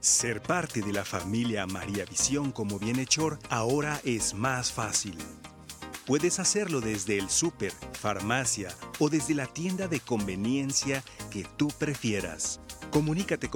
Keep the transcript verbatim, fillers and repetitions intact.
Ser parte de la familia María Visión como bienhechor ahora es más fácil. Puedes hacerlo desde el súper, farmacia o desde la tienda de conveniencia que tú prefieras. Comunícate con